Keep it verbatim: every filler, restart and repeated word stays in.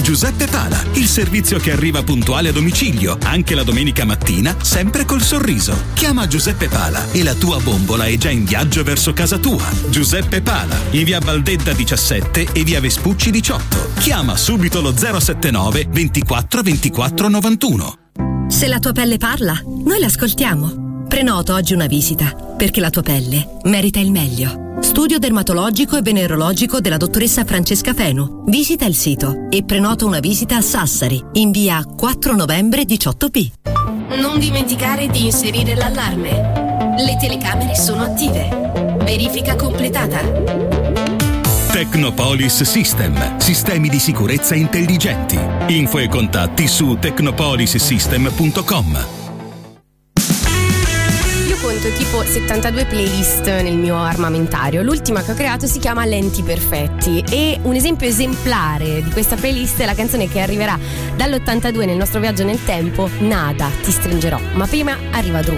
Giuseppe Pala, il servizio che arriva puntuale a domicilio, anche la domenica mattina, sempre col sorriso. Chiama Giuseppe Pala e la tua bombola è già in viaggio verso casa tua. Giuseppe Pala, in via Valdedda diciassette e via Vespucci diciotto. Chiama subito lo zero settantanove ventiquattro ventiquattro novantuno. Se la tua pelle parla, noi l'ascoltiamo. Prenota oggi una visita, perché la tua pelle merita il meglio. Studio dermatologico e venerologico della dottoressa Francesca Fenu. Visita il sito e prenota una visita a Sassari, in via quattro novembre diciotto B. Non dimenticare di inserire l'allarme. Le telecamere sono attive. Verifica completata. Technopolis System. Sistemi di sicurezza intelligenti. Info e contatti su technopolis system punto com. Conto tipo settantadue playlist nel mio armamentario. L'ultima che ho creato si chiama Lenti Perfetti e un esempio esemplare di questa playlist è la canzone che arriverà dall'ottantadue nel nostro viaggio nel tempo, Nada, ti stringerò. Ma prima arriva Drum.